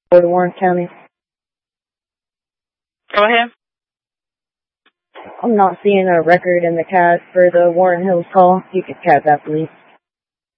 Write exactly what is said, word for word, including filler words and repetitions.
for the Warren County. Go ahead. I'm not seeing a record in the C A D for the Warren Hills call. You could C A D that, please.